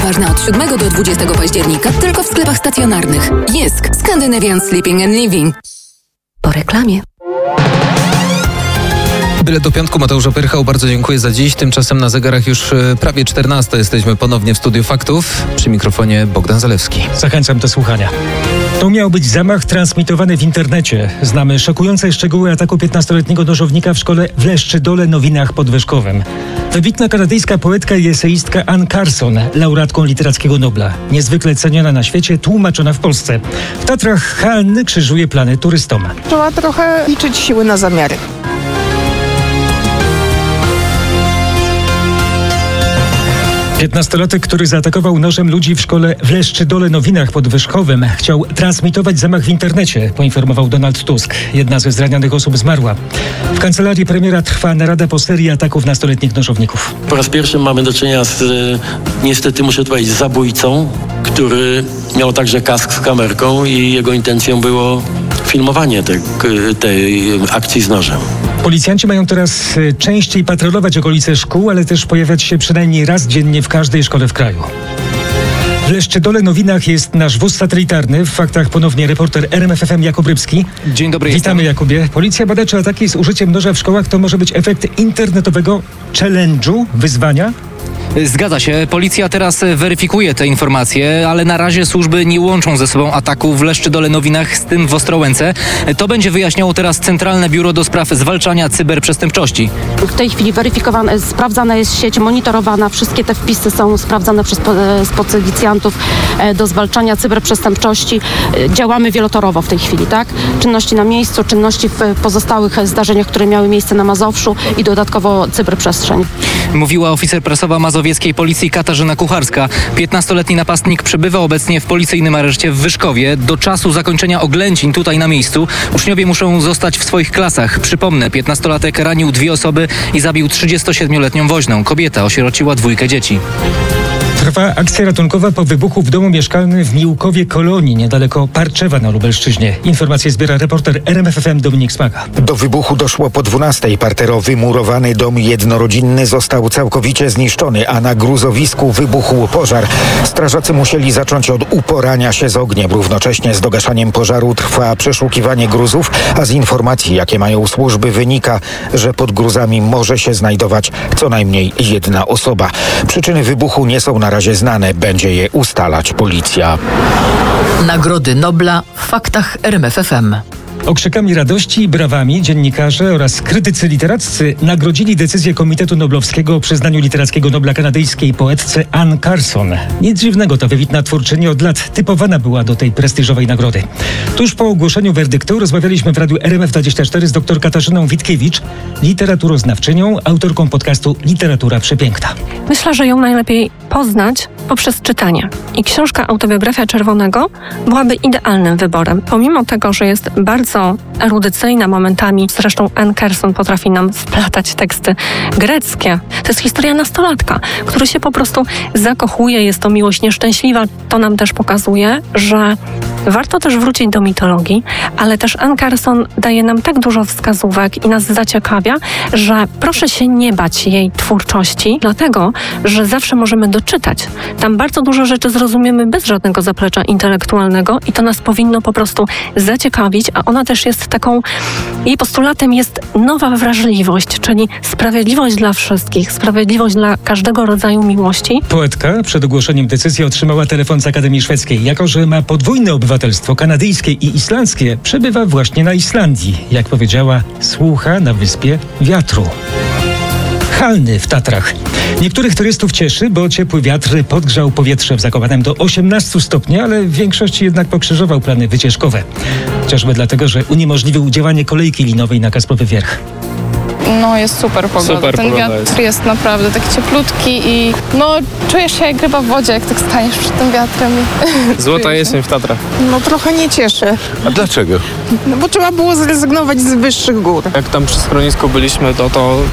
Ważna od 7 do 20 października tylko w sklepach stacjonarnych. Jysk. Scandinavian Sleeping and Living. Po reklamie. Bilet do piątku Mateusza Pyrchał, bardzo dziękuję za dziś. Tymczasem na zegarach już prawie 14. Jesteśmy ponownie w Studiu Faktów. Przy mikrofonie Bogdan Zalewski. Zachęcam do słuchania. To miał być zamach transmitowany w internecie. Znamy szokujące szczegóły ataku 15-letniego nożownika w szkole w Leszczydole, Nowinach pod Wyszkowem. Wybitna kanadyjska poetka i eseistka Ann Carson, laureatką Literackiego Nobla. Niezwykle ceniona na świecie, tłumaczona w Polsce. W Tatrach Halny krzyżuje plany turystom. Trzeba trochę liczyć siły na zamiary. Piętnastolatek, który zaatakował nożem ludzi w szkole w Leszczydole, Nowinach pod Wyszkowem, chciał transmitować zamach w internecie, poinformował Donald Tusk. Jedna ze zranionych osób zmarła. W kancelarii premiera trwa narada po serii ataków nastoletnich nożowników. Po raz pierwszy mamy do czynienia z, niestety muszę powiedzieć, zabójcą, który miał także kask z kamerką i jego intencją było filmowanie tej akcji z nożem. Policjanci mają teraz częściej patrolować okolice szkół, ale też pojawiać się przynajmniej raz dziennie w każdej szkole w kraju. W Leszczydole, Nowinach jest nasz wóz satelitarny. W faktach ponownie reporter RMFFM Jakub Rybski. Dzień dobry. Witamy, Jakubie. Policja bada, czy ataki z użyciem noża w szkołach to może być efekt internetowego challenge'u, wyzwania? Zgadza się. Policja teraz weryfikuje te informacje, ale na razie służby nie łączą ze sobą ataku w Leszczydole, Nowinach z tym w Ostrołęce. To będzie wyjaśniało teraz Centralne Biuro do Spraw Zwalczania Cyberprzestępczości. W tej chwili sprawdzana jest sieć, monitorowana. Wszystkie te wpisy są sprawdzane przez policjantów do zwalczania cyberprzestępczości. Działamy wielotorowo w tej chwili, tak? Czynności na miejscu, czynności w pozostałych zdarzeniach, które miały miejsce na Mazowszu i dodatkowo cyberprzestrzeń. Mówiła oficer prasowa mazowieckiej policji Katarzyna Kucharska. 15-letni napastnik przebywa obecnie w policyjnym areszcie w Wyszkowie. Do czasu zakończenia oględzin tutaj na miejscu uczniowie muszą zostać w swoich klasach. Przypomnę, 15-latek ranił 2 osoby i zabił 37-letnią woźną. Kobieta osierociła 2 dzieci. Trwa akcja ratunkowa po wybuchu w domu mieszkalnym w Miłkowie Kolonii, niedaleko Parczewa na Lubelszczyźnie. Informacje zbiera reporter RMFFM Dominik Smaga. Do wybuchu doszło po 12:00. Parterowy, murowany dom jednorodzinny został całkowicie zniszczony, a na gruzowisku wybuchł pożar. Strażacy musieli zacząć od uporania się z ogniem. Równocześnie z dogaszaniem pożaru trwa przeszukiwanie gruzów, a z informacji, jakie mają służby, wynika, że pod gruzami może się znajdować co najmniej 1 osoba. Przyczyny wybuchu nie są na razie znane. Będzie je ustalać policja. Nagrody Nobla w faktach RMFFM. Okrzykami radości i brawami dziennikarze oraz krytycy literaccy nagrodzili decyzję Komitetu Noblowskiego o przyznaniu Literackiego Nobla kanadyjskiej poetce Ann Carson. Nic dziwnego, to wybitna twórczyni od lat typowana była do tej prestiżowej nagrody. Tuż po ogłoszeniu werdyktu rozmawialiśmy w radiu RMF24 z dr Katarzyną Witkiewicz, literaturoznawczynią, autorką podcastu Literatura Przepiękna. Myślę, że ją najlepiej poznać poprzez czytanie. I książka Autobiografia Czerwonego byłaby idealnym wyborem. Pomimo tego, że jest bardzo erudycyjna momentami, zresztą Ann Carson potrafi nam wplatać teksty greckie. To jest historia nastolatka, który się po prostu zakochuje, jest to miłość nieszczęśliwa. To nam też pokazuje, że warto też wrócić do mitologii, ale też Ann Carson daje nam tak dużo wskazówek i nas zaciekawia, że proszę się nie bać jej twórczości, dlatego, że zawsze możemy doczytać. Tam bardzo dużo rzeczy zrozumiemy bez żadnego zaplecza intelektualnego i to nas powinno po prostu zaciekawić, a ona też jest taką, jej postulatem jest nowa wrażliwość, czyli sprawiedliwość dla wszystkich, sprawiedliwość dla każdego rodzaju miłości. Poetka przed ogłoszeniem decyzji otrzymała telefon z Akademii Szwedzkiej. Jako że ma podwójne obywatelstwo kanadyjskie i islandzkie, przebywa właśnie na Islandii. Jak powiedziała, słucha na wyspie wiatru. Halny w Tatrach. Niektórych turystów cieszy, bo ciepły wiatr podgrzał powietrze w Zakopanem do 18 stopni, ale w większości jednak pokrzyżował plany wycieczkowe. Chociażby dlatego, że uniemożliwił działanie kolejki linowej na Kasprowy Wierch. No jest super pogoda. Ten wiatr jest naprawdę taki cieplutki i czujesz się jak ryba w wodzie, jak tak staniesz przed tym wiatrem. Złota jesień w Tatrach. Trochę nie cieszy. A dlaczego? Bo trzeba było zrezygnować z wyższych gór. Jak tam przy schronisku byliśmy, to